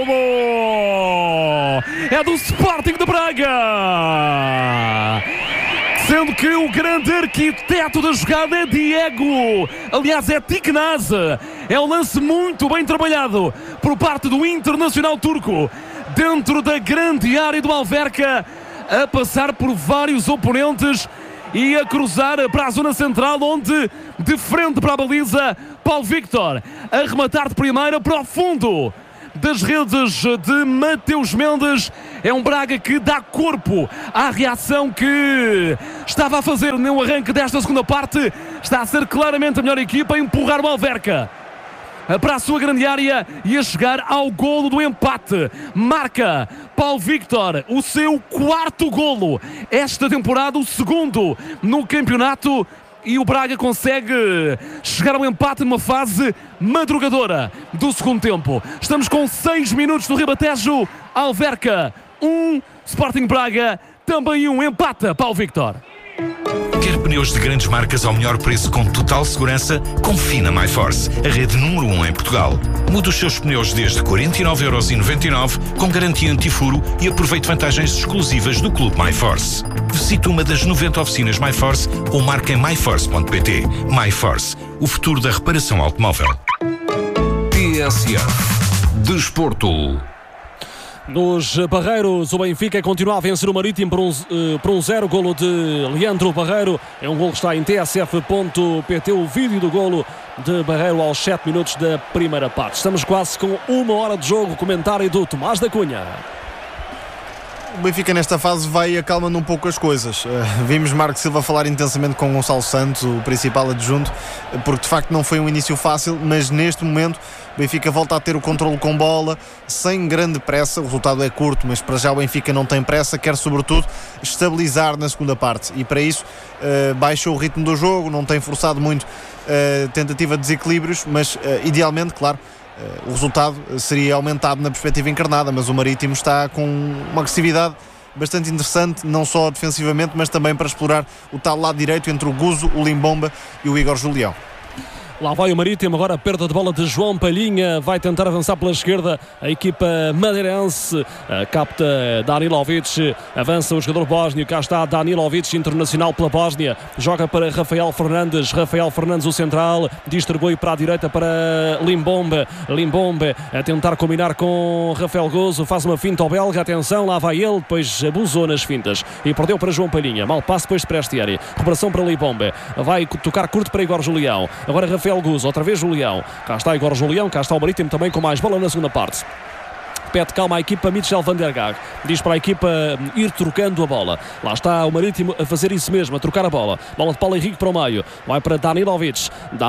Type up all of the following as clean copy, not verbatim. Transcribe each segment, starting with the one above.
É do Sporting de Braga, sendo que o grande arquiteto da jogada é Diego, aliás é Tiknaz. É um lance muito bem trabalhado por parte do Internacional turco, dentro da grande área do Alverca, a passar por vários oponentes e a cruzar para a zona central, onde de frente para a baliza Paulo Victor a rematar de primeira para o fundo das redes de Mateus Mendes. É um Braga que dá corpo à reação que estava a fazer no arranque desta segunda parte. Está a ser claramente a melhor equipa a empurrar o Alverca para a sua grande área e a chegar ao golo do empate. Marca Paulo Victor o seu quarto golo esta temporada, o segundo no campeonato, e o Braga consegue chegar ao empate numa fase madrugadora do segundo tempo. Estamos com 6 minutos do Ribatejo. Alverca 1, Sporting Braga também 1, empata Paulo Victor. Quer pneus de grandes marcas ao melhor preço com total segurança? Confie na MyForce, a rede número 1 em Portugal. Mude os seus pneus desde 49,99€ com garantia antifuro e aproveite vantagens exclusivas do Clube MyForce. Visite uma das 90 oficinas MyForce ou marque em myforce.pt. MyForce, o futuro da reparação automóvel. TSF Desporto. Nos Barreiros, o Benfica continua a vencer o Marítimo por um 0, golo de Leandro Barreiro. É um golo que está em tsf.pt, o vídeo do golo de Barreiro aos 7 minutos da primeira parte. Estamos quase com 1 hora de jogo, comentário do Tomás da Cunha. O Benfica nesta fase vai acalmando um pouco as coisas. Vimos Marco Silva falar intensamente com Gonçalo Santos, o principal adjunto, porque de facto não foi um início fácil, mas neste momento o Benfica volta a ter o controle com bola, sem grande pressa. O resultado é curto, mas para já o Benfica não tem pressa, quer sobretudo estabilizar na segunda parte, e para isso baixou o ritmo do jogo, não tem forçado muito tentativa de desequilíbrios, mas idealmente, claro, o resultado seria aumentado na perspectiva encarnada, mas o Marítimo está com uma agressividade bastante interessante, não só defensivamente, mas também para explorar o tal lado direito entre o Guzo, o Limbomba e o Igor Julião. Lá vai o Marítimo, agora a perda de bola de João Palhinha, vai tentar avançar pela esquerda a equipa madeirense, capta Danilovic, avança o jogador bósnio, cá está Danilovic, internacional pela Bósnia, joga para Rafael Fernandes o central, distribui para a direita para Limbomba a tentar combinar com Rafael Gozo, faz uma finta ao belga, atenção, lá vai ele, depois abusou nas fintas e perdeu para João Palhinha, mal passo depois de Prestieri, recuperação para Limbomba, vai tocar curto para Igor Julião, agora Rafael Guzo, outra vez Julião, cá está Igor Julião, cá está o Marítimo também com mais bola na segunda parte. Pede calma a equipa Michel van der Gaag, diz para a equipa ir trocando a bola. Lá está o Marítimo a fazer isso mesmo, a trocar a bola de Paulo Henrique para o meio, vai para Danilovic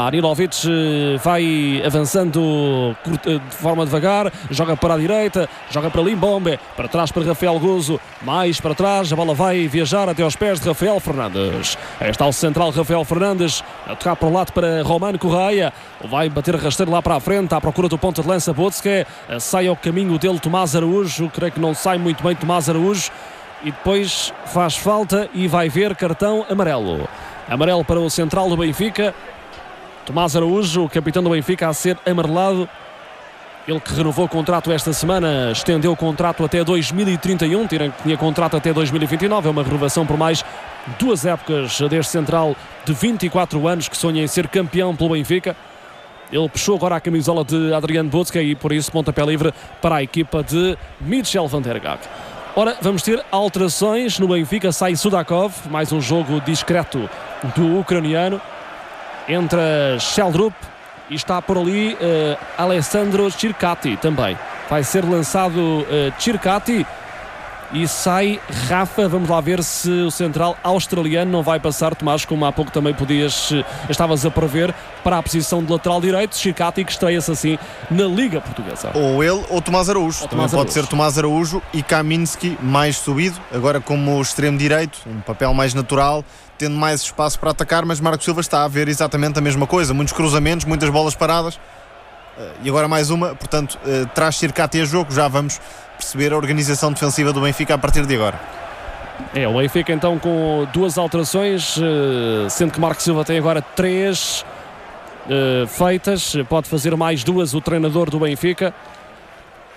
vai avançando de forma devagar, joga para a direita, joga para Limbombe, para trás para Rafael Guzo, mais para trás, a bola vai viajar até aos pés de Rafael Fernandes. Aí está o central Rafael Fernandes a tocar para o lado para Romano Correia, vai bater rasteiro lá para a frente à procura do ponta de lança Botzke, sai ao caminho dele Tomás Araújo, creio que não sai muito bem Tomás Araújo, e depois faz falta e vai ver cartão amarelo para o central do Benfica, Tomás Araújo, o capitão do Benfica, a ser amarelado. Ele que renovou o contrato esta semana, estendeu o contrato até 2031, tinha contrato até 2029, é uma renovação por mais 2 épocas deste central de 24 anos que sonha em ser campeão pelo Benfica. Ele puxou agora a camisola de Adriano Botzke e por isso pontapé livre para a equipa de Michel van der Gaag. Ora, vamos ter alterações no Benfica, sai Sudakov, mais um jogo discreto do ucraniano, entra Sheldrup e está por ali Alessandro Circati também. Vai ser lançado Circati e sai Rafa. Vamos lá ver se o central australiano não vai passar, Tomás, como há pouco também estavas a prever, para a posição de lateral direito. Circati, que estreia-se assim na Liga Portuguesa. Ou ele ou Tomás Araújo. Também pode ser Tomás Araújo e Kaminski mais subido, agora como extremo direito, um papel mais natural, tendo mais espaço para atacar, mas Marco Silva está a ver exatamente a mesma coisa, muitos cruzamentos, muitas bolas paradas, e agora mais uma, portanto traz Circati a jogo. Já vamos perceber a organização defensiva do Benfica a partir de agora. O Benfica então com 2 alterações, sendo que Marco Silva tem agora 3 feitas, pode fazer mais 2 o treinador do Benfica.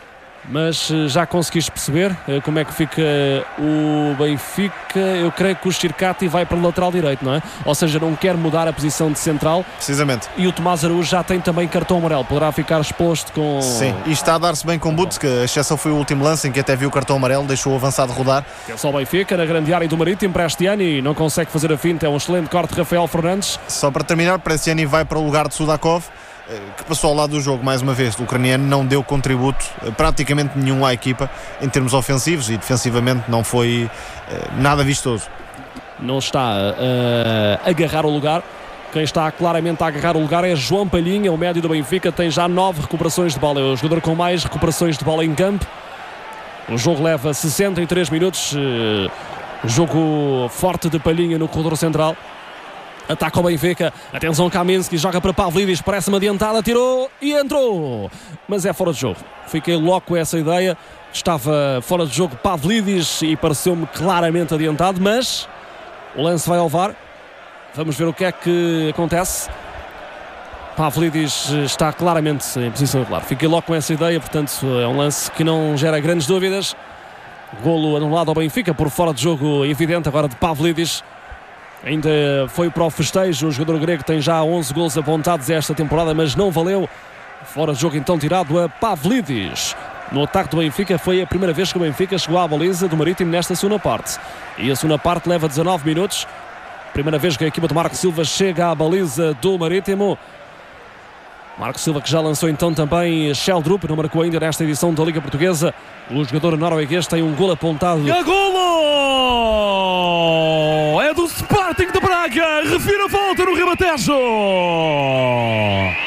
Mas já conseguiste perceber como é que fica o Benfica? Eu creio que o Xircati vai para o lateral direito, não é? Ou seja, não quer mudar a posição de central. Precisamente. E o Tomás Araújo já tem também cartão amarelo. Poderá ficar exposto com... Sim, e está a dar-se bem com Butz, que a exceção foi o último lance em que até viu o cartão amarelo, deixou o avançado rodar. É só o Benfica na grande área do Marítimo para Estiani, não consegue fazer a finta. É um excelente corte de Rafael Fernandes. Só para terminar, Estiani vai para o lugar de Sudakov, que passou ao lado do jogo mais uma vez. O ucraniano não deu contributo praticamente nenhum à equipa em termos ofensivos e defensivamente não foi nada vistoso. Não está a agarrar o lugar. Quem está claramente a agarrar o lugar é João Palhinha, o médio do Benfica. Tem já 9 recuperações de bola, é o jogador com mais recuperações de bola em campo. O jogo leva 63 minutos. Jogo forte de Palhinha no corredor central. Ataca o Benfica, atenção, Kaminski joga para Pavlidis, parece-me adiantada, tirou e entrou, mas é fora de jogo. Fiquei logo com essa ideia, estava fora de jogo Pavlidis e pareceu-me claramente adiantado, mas o lance vai ao VAR. Vamos ver o que é que acontece. Pavlidis está claramente em posição irregular. Fiquei logo com essa ideia, portanto é um lance que não gera grandes dúvidas. Golo anulado ao Benfica por fora de jogo evidente agora de Pavlidis. Ainda foi para o festejo, o jogador grego tem já 11 golos apontados esta temporada, mas não valeu. Fora de jogo então tirado a Pavlidis. No ataque do Benfica foi a primeira vez que o Benfica chegou à baliza do Marítimo nesta segunda parte. E a segunda parte leva 19 minutos. Primeira vez que a equipa de Marco Silva chega à baliza do Marítimo. Marco Silva que já lançou então também Sheldrup, não marcou ainda nesta edição da Liga Portuguesa. O jogador norueguês tem um golo apontado. E a golo! É do Sporting de Braga, refira a volta no Ribatejo!